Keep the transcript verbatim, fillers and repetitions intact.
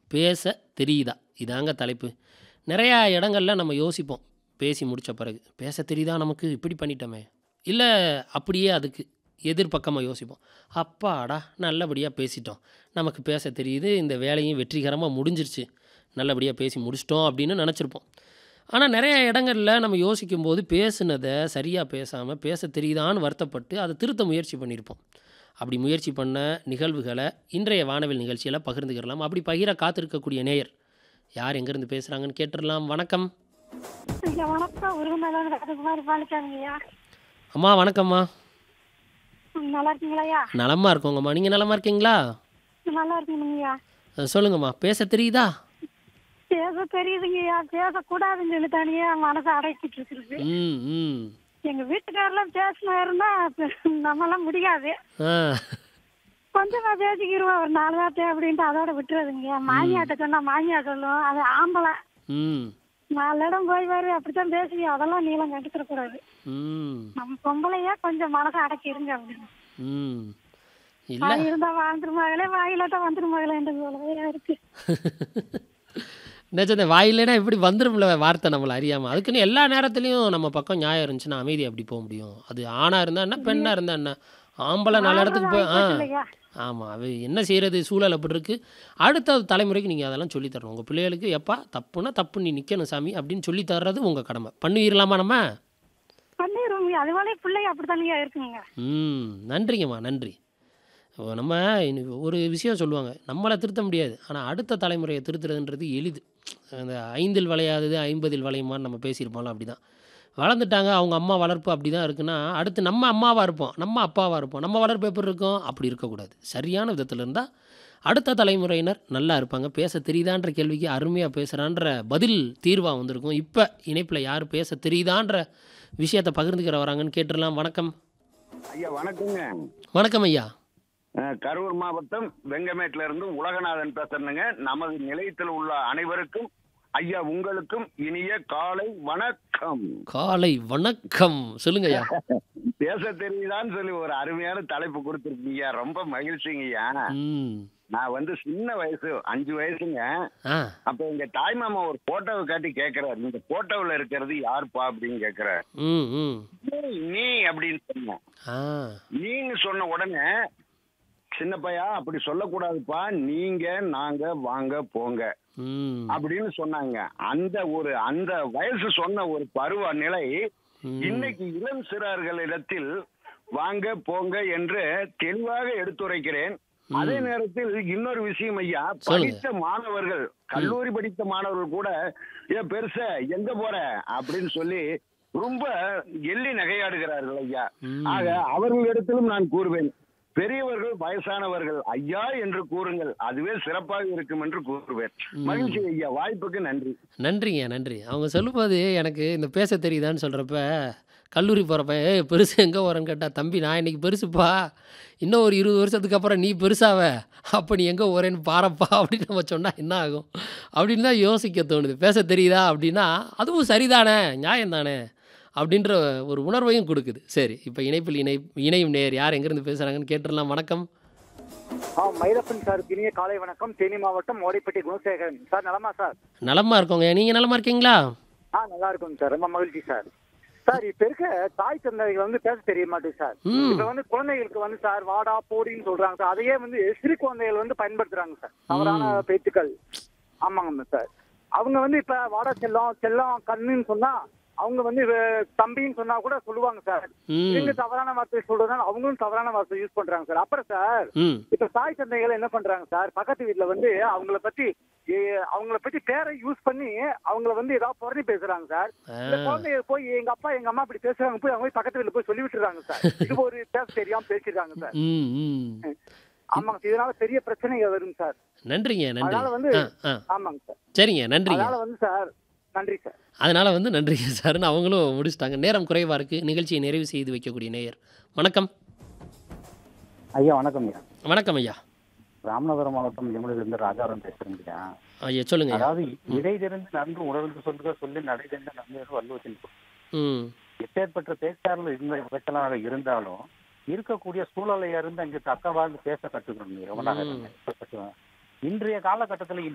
பேச தெரியுதா? இதாங்க தலைப்பு. நெறையா இடங்கள்ல நம்ம யோசிப்போம். பேசி முடிச்ச பிறகு. பேச தெரியுதா நமக்கு? இப்படி பண்ணிட்டோமே! இல்ல அப்படியே அதுக்கு எதிர்பக்கமா யோசிப்போம். அப்பாடா! நல்லபடியா பேசிட்டோம். நமக்கு பேச தெரியுது. இந்த வேலையும் வெற்றிகரமா முடிஞ்சிருச்சு. நல்லபடியா பேசி முடிச்சுட்டோம் அப்படின்னு நெனச்சிருப்போம். ஆனா நெறைய இடங்கள்ல நம்ம யோசிக்கும்போது பேசுனத சரியா பேசாம, பேச தெரியுதான்னு வருத்தப்பட்டு அத திருத்த முயற்சி பண்ணியிருப்போம். அப்படி முயற்சி பண்ண நிகழ்வுகள இன்றைய வானவில் நிகழ்ச்சியில பகிர்ந்துக்கிறலாம். அப்படி பகிர காத்திருக்கக்கூடிய நேயர் யார் எங்கேருந்து பேசுறாங்கன்னு கேட்டுறலாம். வணக்கம். ஐயா வணக்கம். உருகுமலையில ராஜகுமாரி பாலிச்சாமிங்கய்யா. அம்மா வணக்கம்மா. ம், நல்லா இருக்கீங்களாய்யா? நலமா இருக்கோங்கம்மா. நீங்க நலமா இருக்கீங்களா? நல்லா இருக்கீங்கய்யா. அ சொல்லுங்கம்மா. பேச தெரியுதா? பேச தெரியுதுங்கய்யா. பேசக்கூடாதுன்னு சொல்லி தனியா மனசை அடைச்சிட்டு இருக்குது. ம், ம். எங்க வீட்டுக்காரெல்லாம் பேசினாருன்னா நம்மளாம் முடியாது. ஆ. கொஞ்சமா பேசிக்கிருவோம் ஒரு நாலு வார்த்தை அப்படின்ட்டு அதோட விட்டுறதுங்க. மாமியாட்ட சொன்னா மாமியா சொல்லும். அது ஆம்பளை. ம். நாலு இடம் போய் வரு அப்படித்தான் பேசி அதெல்லாம் நீளம் கண்டுக்கிற கூடாது. ம். நம்ம பொம்பளையா கொஞ்சம் மனசை அடக்கி இருங்க அப்படின்னு. ம். இல்ல. அது இருந்தா வாழ்ந்துருமாங்களே வாயிலாட்டம் வந்துருமாங்களேன்றது போலவே இருக்கு. நிஜம்தான். வாயிலேனா எப்படி வந்துரும்ல வார்த்தை நம்மள அறியாம. அதுக்குன்னு எல்லா நேரத்துலயும் நம்ம பக்கம் நியாயம் இருந்துச்சுன்னா அமைதியா எப்படி போ முடியும்? அது ஆணா இருந்தா என்ன? பெண்ணா இருந்தா என்ன? ஆம்பளை நல்ல இடத்துக்கு போய் ஆ. இல்லையா? ஆமா. அது என்ன செய்றது? சூழல் அப்படி இருக்கு. அடுத்த தலைமுறைக்கு நீங்க அதெல்லாம் சொல்லி தரணும். உங்க பிள்ளைகளுக்கு எப்பா தப்புன்னா தப்பு நீ நிக்கணும் சாமி அப்படின்னு சொல்லி தர்றது உங்க கடமை. பண்ணுவீரலாமா நம்ம? பண்ணிடுவோங்க. அதுவாலே பிள்ளைங்க அப்படித்தானே இருக்குங்க. ம். நன்றிங்கம்மா. நன்றி. ஓ நம்ம இனி ஒரு விஷயம் சொல்லுவாங்க. நம்மள திருத்த முடியாது. ஆனா அடுத்த தலைமுறைய திருத்துறதுன்றது எளிது. அந்த ஐந்தில் வளையாதது ஐம்பதில் வளையுமான்னு நம்ம பேசியிருப்போம்ல அப்படிதான். வளர்ந்துட்டாங்க. அவங்க அம்மா வளர்ப்பு அப்படிதான் இருக்குன்னா, அடுத்து நம்ம அம்மாவா இருப்போம். நம்ம அப்பாவா இருப்போம். நம்ம வளர்ப்பு எப்படி இருக்கும்? அப்படி இருக்கக்கூடாது. சரியான விதத்துல இருந்தா, அடுத்த தலைமுறையினர் நல்லா இருப்பாங்க. பேச தெரியுதான்ற கேள்விக்கு அருமையா பேசுறான்ற பதில் தீர்வா வந்திருக்கும். இப்ப இணைப்புல யார் பேச தெரியுதான்ற விஷயத்த பகிர்ந்துக்கிற வராங்கன்னு கேட்டுறலாம். வணக்கம். ஐயா வணக்கங்க. வணக்கம் ஐயா. அஹ், கரூர் மாவட்டம் வெங்கமேட்ல இருந்து உலகநாதன் பேசுறேனுங்க. நமது நிலையத்தில் உள்ள அனைவருக்கும் ஐயா உங்களுக்கும் இனிய காலை வணக்கம். காலை வணக்கம். சொல்லுங்க ஐயா. பேச தெரியுதான்னு சொல்லி ஒரு அருமையான தலைப்பு கொடுத்துருக்கீங்க. ரொம்ப மகிழ்ச்சிங்கய்யா. ம். நான் வந்து சின்ன வயசு அஞ்சு வயசுங்க. ஆ. அப்ப எங்க தாய் மாமா ஒரு போட்டோவை காட்டி கேக்குறாரு, இந்த போட்டோவில் இருக்கிறது யாருப்பா அப்படின்னு கேக்குறாரு. ம், ம். "நீ, நீ அப்படின்னு சொன்னேன். ஆ. நீன்னு சொன்ன உடனே சின்ன பையா அப்படி சொல்லக்கூடாதுப்பா, நீங்க நாங்க வாங்க போங்க ம். அப்படின்னு சொன்னாங்க. அந்த ஒரு அந்த வயசு சொன்ன ஒரு பருவ நிலை ம். இன்னைக்கு இளம் சிறார்களிடத்தில் வாங்க போங்க என்று தெளிவாக எடுத்துரைக்கிறேன். அதே நேரத்தில் இன்னொரு விஷயம் ஐயா, சொல்லுங்க. படித்த மாணவர்கள், கல்லூரி படித்த மாணவர்கள் கூட ஏ பெருச எங்க போற அப்படின்னு சொல்லி ரொம்ப எள்ளி நகையாடுகிறார்கள் ஐயா. ம். ஆக அவர்களிடத்திலும் நான் கூறுவேன், பெரியவர்கள் வயசானவர்கள் ஐயா என்று கூறுங்கள், அதுவே சிறப்பாக இருக்கும் என்று கூறுவேன். மகிழ்ச்சி ஐயா, வாய்ப்புக்கு நன்றி. நன்றிங்க, நன்றி. அவங்க சொல்லும்போது எனக்கு இந்த பேச தெரியுதான்னு சொல்றப்ப, கல்லூரி போறப்ப, "ஏய் பெருசு எங்க போறேன்னு?" கேட்டா, "தம்பி நான் இன்னைக்கு பெருசுப்பா. இன்னும் ஒரு இருபது வருஷத்துக்கு அப்புறம் நீ பெருசாவ. அப்ப நீ எங்க போறேன்னு பாரப்பா" அப்படின்னு நம்ம சொன்னா என்ன ஆகும்? அப்படின்னு தான் யோசிக்க தோணுது. பேச தெரியுதா அப்படின்னா, அதுவும் சரிதானே, நியாயம் தானே அப்படின்ற ஒரு உணர்வையும் குடுக்குது. சரி, இப்ப இணைப்பில் இணை இணையும் நேயர் யார் எங்கேருந்து பேசுறாங்கன்னு கேட்டுறலாம். வணக்கம். ஆ மயிலப்பன் சாருக்கு இனிய காலை வணக்கம். தேனி மாவட்டம் ஓடைப்பட்டி குணசேகரன் சார். நலமா சார்? நலமா இருக்கோங்க. நீங்க நலமா இருக்கீங்களா? ஆ நல்லா இருக்குங்க சார். ரொம்ப மகிழ்ச்சி சார். சார் இப்ப இருக்க தாய் தந்தைகள் வந்து பேச தெரிய மாட்டேங்குது சார். ம். இப்ப வந்து குழந்தைகளுக்கு வந்து சார் வாடா போடின்னு சொல்றாங்க சார். அதையே வந்து சிறு குழந்தைகள் வந்து பயன்படுத்துறாங்க சார். தவறான பேச்சுக்கள். ஆமாங்க சார். அவங்க வந்து இப்ப வாடா செல்லம் செல்லம் கண்ணுன்னு சொன்னா அவங்க வந்து வே- தம்பின்னு சொன்னா கூட சொல்லுவாங்க சார். ம். இவங்க தவறான வார்த்தை சொல்றதுனால அவங்களும் தவறான வார்த்தை யூஸ் பண்றாங்க சார். அப்புறம் சார் ம். இப்ப தாய் தந்தைகள் என்ன பண்றாங்க சார், பக்கத்து வீட்டுல வந்து அவங்கள பத்தி ஏ, அவங்கள பத்தி பேரை யூஸ் பண்ணி அவங்கள வந்து ஏதாவது புரணி பேசுறாங்க சார். இந்த ஆ. குழந்தைய போய் எங்க அப்பா எங்க அம்மா இப்படி பேசுறாங்க போய் அவங்க போய் பக்கத்து வீட்டுல போய் சொல்லி விட்டுறாங்க சார். இது ஒரு பேச தெரியாம பேசிடுறாங்க சார். ம், ம். ஆமாங்க சார். இதனால பெரிய பிரச்சனைகள் வரும் சார். நன்றிங்க, நன்றி. அதனால வந்து ஆ, ஆ. ஆமாங்க சார். சரிங்க, நன்றிங்க. அதனால வந்து சார் நன்றி சார். அதனால வந்து நன்றிங்க சார்ன்னு அவங்களும் முடிச்சுட்டாங்க. நேரம் குறைவா இருக்கு. நிகழ்ச்சியை நிறைவு செய்து வைக்கக்கூடிய நேயர். வணக்கம். ஐயா வணக்கம் ஐயா. வணக்கம் ஐயா. ராமநாதபுரம் மாவட்டம் எமுடிலிருந்து ராஜாராம் பேசுறேங்க ஐயா. ஐயா சொல்லுங்க ஐயா. அதாவது இடைதிருந்து நன்கு உணர்ந்து சொல்லுக சொல்லி நடைதென்ற நன்மை வள்ளுவத்தின் பொருள். ம். எப்பேற்பட்ட பேச்சாளர்கள் இருந்த பேச்சாளராக இருந்தாலும் இருக்கக்கூடிய சூழலை அறிந்து அங்கு தக்க வாழ்ந்து பேச கற்றுக்கணும். எவனாக ம். இருந்தாலும். இன்றைய காலகட்டத்தில்